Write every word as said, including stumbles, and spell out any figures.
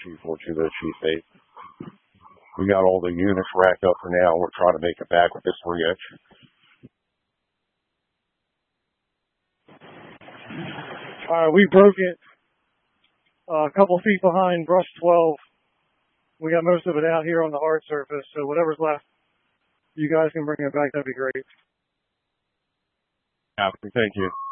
Chief four two, the Chief eight. We got all the units racked up for now. We're trying to make it back with this three inch. Alright, we broke it uh, a couple feet behind brush twelve. We got most of it out here on the hard surface, so whatever's left, you guys can bring it back, that'd be great. Yeah, thank you.